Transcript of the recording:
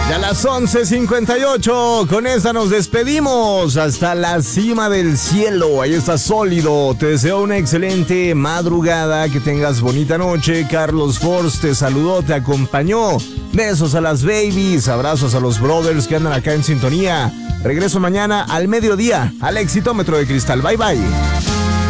Ya a las 11:58, con esta nos despedimos hasta la cima del cielo. Ahí está Sólido. Te deseo una excelente madrugada, que tengas bonita noche. Carlos Force te saludó, te acompañó. Besos a las babies, abrazos a los brothers que andan acá en sintonía. Regreso mañana al mediodía al Exitómetro de Cristal. Bye bye.